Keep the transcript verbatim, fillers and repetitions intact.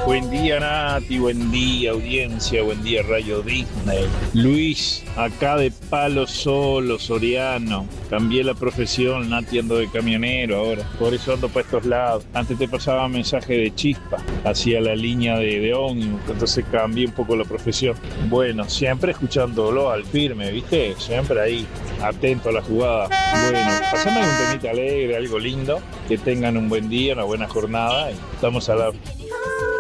Buen día Nati, buen día audiencia, buen día Rayo Disney. Luis, acá de Palo Solo, Soriano. Cambié la profesión, Nati, ando de camionero ahora. Por eso ando para estos lados. Antes te pasaba mensaje de chispa, hacía la línea de, de ómnibus, entonces cambié un poco la profesión. Bueno, siempre escuchándolo al firme, ¿viste? Siempre ahí, atento a la jugada. Bueno, pasame un temita alegre, algo lindo. Que tengan un buen día, una buena jornada y estamos al lado.